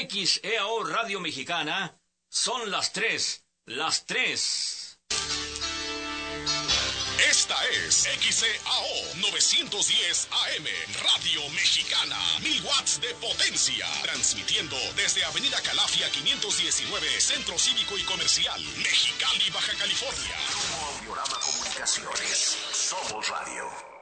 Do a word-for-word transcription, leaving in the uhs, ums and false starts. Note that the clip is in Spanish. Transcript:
X E A O Radio Mexicana son las tres, las tres. Esta es X E A O novecientos diez A M, Radio Mexicana, mil watts de potencia, transmitiendo desde Avenida Calafia quinientos diecinueve, Centro Cívico y Comercial, Mexicali, Baja California. Grupo Audiorama Comunicaciones, somos radio.